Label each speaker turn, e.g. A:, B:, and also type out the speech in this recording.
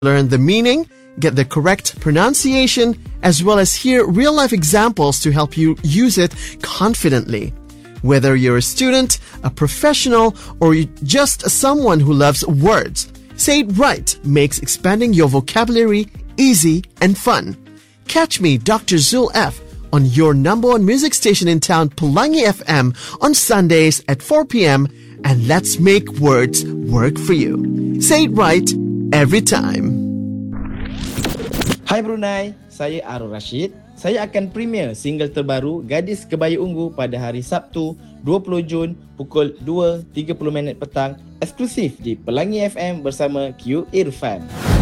A: learn the meaning, get the correct pronunciation, as well as hear real-life examples to help you use it confidently. Whether you're a student, a professional, or just someone who loves words, Say It Right makes expanding your vocabulary easy and fun. Catch me, Dr. Zul F, on your number one music station in town, Pelangi FM, on Sundays at 4 p.m. and let's make words work for you. Say it right every time.
B: Hai Brunei, saya Arul Rashid. Saya akan premier single terbaru Gadis Kebaya Ungu pada hari Sabtu 20 Jun pukul 2.30 petang eksklusif di Pelangi FM bersama Q Irfan.